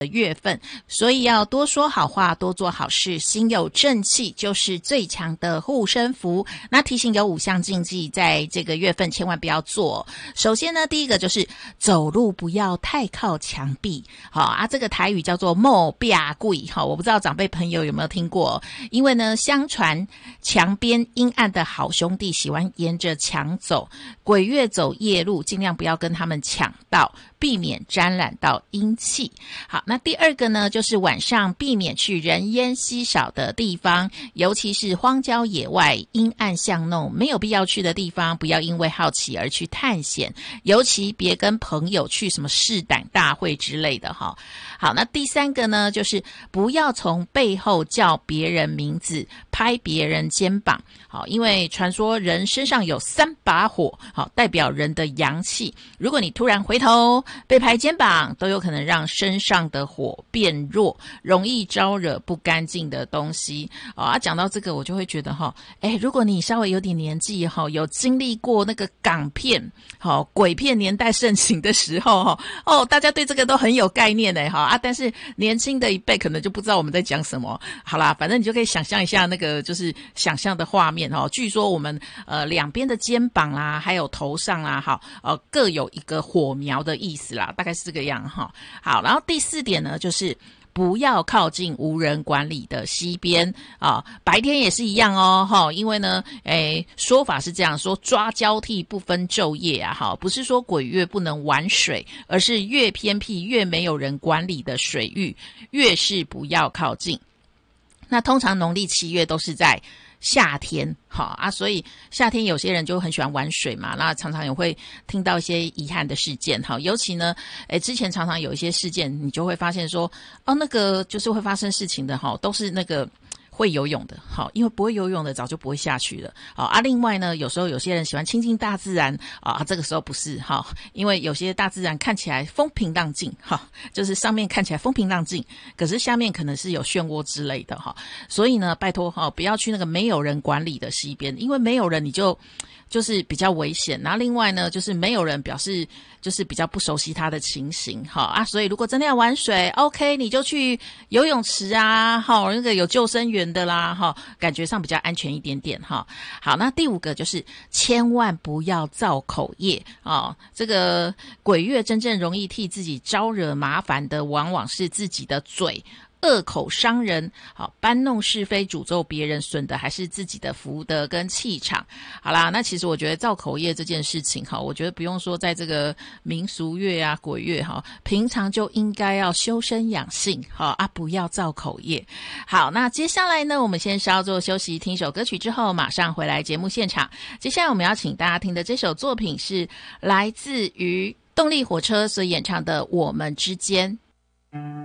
月份，所以要多说好话，多做好事，心有正气就是最强的护身符。那提醒有5项禁忌，在这个月份千万不要做。首先呢，第一个就是走路不要太靠墙壁，好啊，这个台语叫做莫壁鬼，好，我不知道长辈朋友有没有听过，因为呢，相传墙边阴暗的好兄弟喜欢沿着墙走，鬼月走夜路，尽量不要跟他们抢道，避免沾染到阴气。好，那第二个呢，就是晚上避免去人烟稀少的地方，尤其是荒郊野外、阴暗巷弄，没有必要去的地方，不要因为好奇而去探险，尤其别跟朋友去什么试胆大会之类的哈。好，那第三个呢，就是不要从背后叫别人名字，拍别人肩膀。好，因为传说人身上有3把火，好，代表人的阳气。如果你突然回头被拍肩膀，都有可能让身上的火变弱，容易招惹不干净的东西。讲到这个，我就会觉得如果你稍微有点年纪有经历过那个港片鬼片年代盛行的时候大家对这个都很有概念但是年轻的一辈可能就不知道我们在讲什么。好啦，反正你就可以想象一下那个就是想象的画面据说我们两边的肩膀啦，还有头上啦各有一个火苗的意思啦，大概是这个样好，然后第4点呢，就是不要靠近无人管理的溪边白天也是一样因为呢说法是这样说，抓交替不分昼夜不是说鬼月不能玩水，而是越偏僻越没有人管理的水域越是不要靠近。那通常农历7月都是在夏天所以夏天有些人就很喜欢玩水嘛，那常常也会听到一些遗憾的事件尤其呢之前常常有一些事件，你就会发现说那个就是会发生事情的都是那个会游泳的因为不会游泳的早就不会下去了另外呢，有时候有些人喜欢亲近大自然这个时候不是因为有些大自然看起来风平浪静就是上面看起来风平浪静，可是下面可能是有漩涡之类的所以呢，拜托不要去那个没有人管理的溪边，因为没有人你就是比较危险。然后另外呢，就是没有人表示就是比较不熟悉他的情形所以如果真的要玩水 OK 你就去游泳池那个有救生员的啦感觉上比较安全一点点好，那第5个就是千万不要造口业这个鬼月真正容易替自己招惹麻烦的往往是自己的嘴，恶口伤人搬弄是非诅咒别人，损的还是自己的福德跟气场。好啦，那其实我觉得造口业这件事情我觉得不用说在这个民俗月鬼月平常就应该要修身养性不要造口业。好，那接下来呢，我们先稍作休息，听首歌曲之后马上回来节目现场。接下来我们要请大家听的这首作品是来自于动力火车所演唱的《我们之间》。